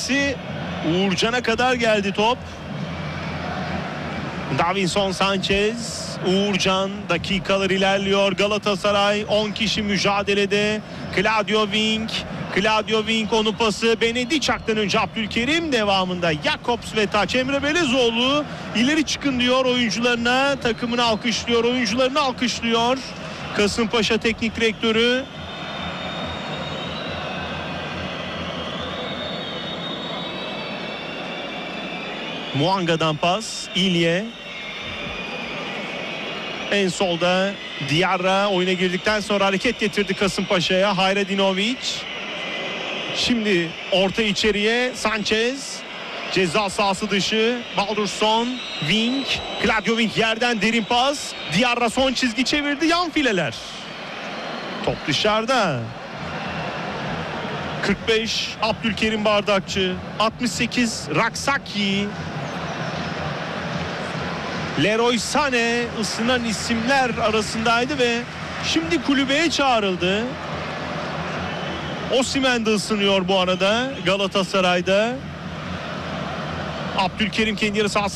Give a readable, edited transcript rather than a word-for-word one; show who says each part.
Speaker 1: müdahalesi. Uğurcan'a kadar geldi top. Davinson Sanchez, Uğurcan, dakikalar ilerliyor. Galatasaray 10 kişi mücadelede. Claudio Wink onun pası Benedicak'tan önce Abdülkerim, devamında Jakobs ve taç. Emre Belezoğlu ileri çıkın diyor oyuncularına, takımını alkışlıyor, oyuncularını alkışlıyor. Kasımpaşa Teknik Direktörü. Muanga'dan pas, İlye. En solda Diarra oyuna girdikten sonra hareket getirdi Kasımpaşa'ya. Hayredinovic. Şimdi orta içeriye Sanchez. Ceza sahası dışı. Baldursson, Wink. Claudio Wink yerden derin pas. Diarra son çizgi çevirdi. Yan fileler. Top dışarıda. 45 Abdülkerim Bardakçı. 68 Raksaki. Leroy Sané ısınan isimler arasındaydı ve şimdi kulübeye çağrıldı. Osimhen de ısınıyor bu arada Galatasaray'da. Abdülkerim kendi yarı sahası